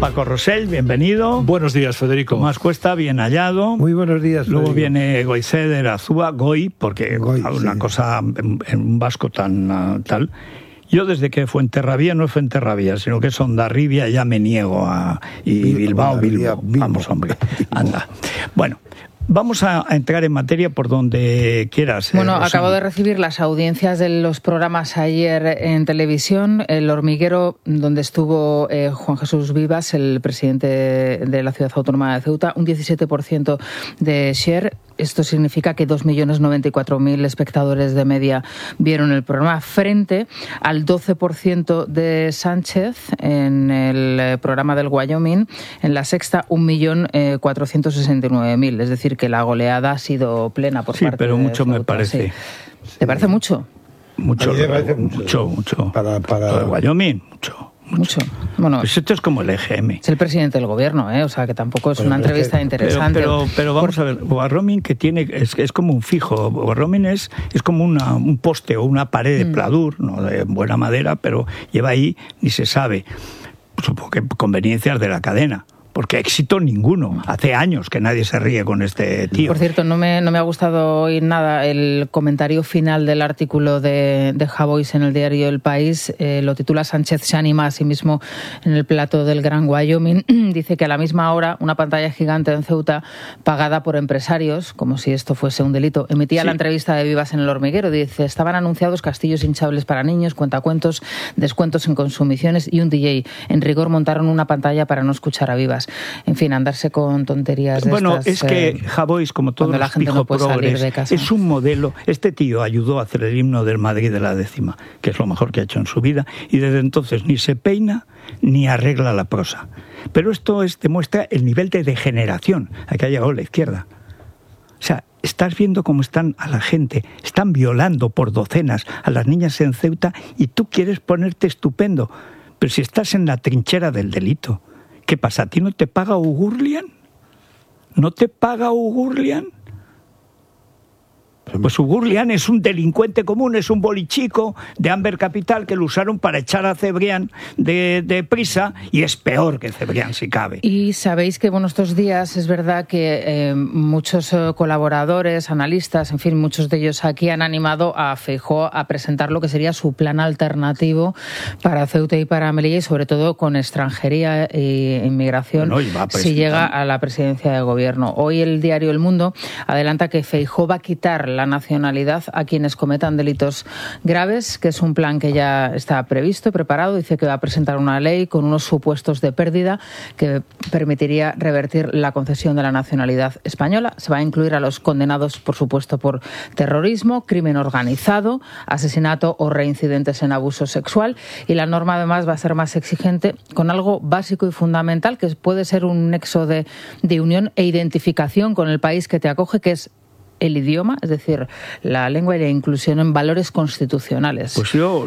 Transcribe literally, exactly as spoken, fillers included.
Paco Rosell, bienvenido. Buenos días, Federico. Tomás Cuesta, bien hallado. Muy buenos días, Luego Federico. viene Goizeder Azúa, Goy, porque Goy, una sí. cosa en, en un vasco tan uh, tal. Yo desde que Fuenterrabía no es Fuenterrabía, sino que es Hondarribia, ya me niego a... Y Bilbao, Bilbao. Bilbao. Vamos, hombre, anda. Bueno, vamos a, a entrar en materia por donde quieras. Bueno, eh, acabo de recibir las audiencias de los programas ayer en televisión. El Hormiguero, donde estuvo eh, Juan Jesús Vivas, el presidente de la Ciudad Autónoma de Ceuta, un diecisiete por ciento de share. Esto significa que dos millones noventa y cuatro mil espectadores de media vieron el programa, frente al doce por ciento de Sánchez en el programa del Wyoming. En La Sexta, un millón cuatrocientos sesenta y nueve mil. Es decir, que la goleada ha sido plena por sí, parte de pero mucho Ceuta, me parece. Sí. ¿Te parece mucho? Mucho, A mí me parece mucho. mucho, mucho. Para, para... Lo de Wyoming, mucho. Mucho. Bueno, pues esto es como el E G M. Es el presidente del gobierno, ¿eh? O sea, que tampoco es Pero una entrevista que, interesante. Pero, pero, pero vamos Por... a ver, Wyoming que tiene es, es como un fijo. Wyoming es, es como una, un poste o una pared de pladur, no de buena madera, pero lleva ahí ni se sabe. Supongo que conveniencias de la cadena. Porque éxito ninguno. Hace años que nadie se ríe con este tío. Por cierto, no me, no me ha gustado oír nada el comentario final del artículo de, de Javois en el diario El País. Eh, lo titula Sánchez se anima a sí mismo en el plato del Gran Wyoming. Dice que a la misma hora una pantalla gigante en Ceuta, pagada por empresarios, como si esto fuese un delito, emitía sí. la entrevista de Vivas en El Hormiguero. Dice, estaban anunciados castillos hinchables para niños, cuentacuentos, descuentos en consumiciones y un D J. En rigor montaron una pantalla para no escuchar a Vivas. En fin, andarse con tonterías de bueno, estas, es que eh, Javois, como todos los pijos no progres, es un modelo. Este tío ayudó a hacer el himno del Madrid de la décima, que es lo mejor que ha hecho en su vida, y desde entonces ni se peina ni arregla la prosa. Pero esto es, demuestra el nivel de degeneración a que ha llegado la izquierda. O sea, estás viendo cómo están a la gente, están violando por docenas a las niñas en Ceuta y tú quieres ponerte estupendo. Pero si estás en la trinchera del delito, ¿qué pasa? ¿A ti no te paga Ugurlian? ¿No te paga Ugurlian? Pues Ugurlian es un delincuente común, es un bolichico de Amber Capital que lo usaron para echar a Cebrián de, de prisa y es peor que Cebrián si cabe. Y sabéis que bueno, estos días es verdad que eh, muchos eh, colaboradores, analistas, en fin, muchos de ellos aquí han animado a Feijóo a presentar lo que sería su plan alternativo para Ceuta y para Melilla y sobre todo con extranjería e inmigración bueno, si llega a la presidencia de gobierno. Hoy el diario El Mundo adelanta que Feijóo va a quitar la nacionalidad a quienes cometan delitos graves, que es un plan que ya está previsto y preparado. Dice que va a presentar una ley con unos supuestos de pérdida que permitiría revertir la concesión de la nacionalidad española. Se va a incluir a los condenados, por supuesto, por terrorismo, crimen organizado, asesinato o reincidentes en abuso sexual. Y la norma, además, va a ser más exigente con algo básico y fundamental, que puede ser un nexo de, de unión e identificación con el país que te acoge, que es el idioma, es decir, la lengua y la inclusión en valores constitucionales. Pues yo